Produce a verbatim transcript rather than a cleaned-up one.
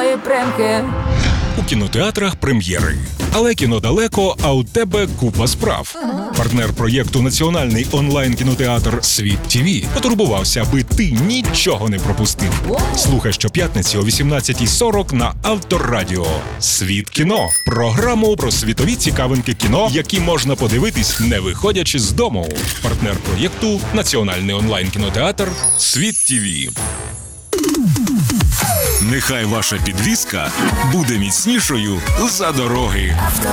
свої примки. У кінотеатрах прем'єри. Але кіно далеко, а у тебе купа справ. Партнер проєкту «Національний онлайн-кінотеатр Світ ТІВІ» потурбувався, аби ти нічого не пропустив. Слухай щоп'ятниці о вісімнадцятій сорок на Авторадіо. «Світ кіно» – програму про світові цікавинки кіно, які можна подивитись, не виходячи з дому. Партнер проєкту «Національний онлайн-кінотеатр Світ ТІВІ». Нехай ваша підвізка буде міцнішою за дороги.